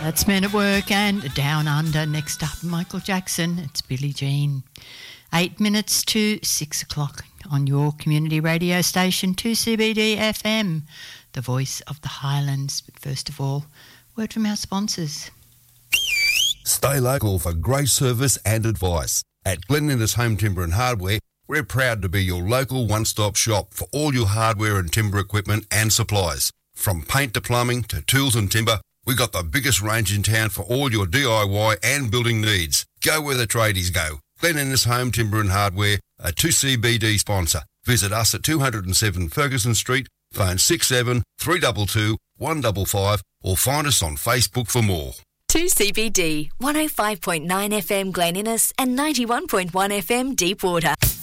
That's Men at Work and Down Under. Next up, Michael Jackson. It's Billie Jean. 8 minutes to 6 o'clock on your community radio station, 2CBD FM, the voice of the Highlands. But first of all, word from our sponsors. Stay local for great service and advice. At Glen Innes Home Timber and Hardware, we're proud to be your local one-stop shop for all your hardware and timber equipment and supplies. From paint to plumbing to tools and timber, we got the biggest range in town for all your DIY and building needs. Go where the tradies go. Glen Innes Home Timber and Hardware, a 2CBD sponsor. Visit us at 207 Ferguson Street, phone 67 322 155 or find us on Facebook for more. 2CBD, 105.9 FM Glen Innes and 91.1 FM Deepwater.